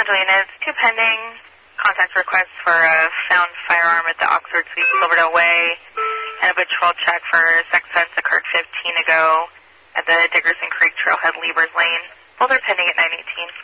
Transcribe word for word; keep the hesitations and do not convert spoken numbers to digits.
Central units, two pending contact requests for a found firearm at the Oxford Suite, Silverdale Way, and a patrol check for sex offense occurred fifteen ago at the Dickerson Creek Trailhead, Liebers Lane. Both are pending at nine eighteen.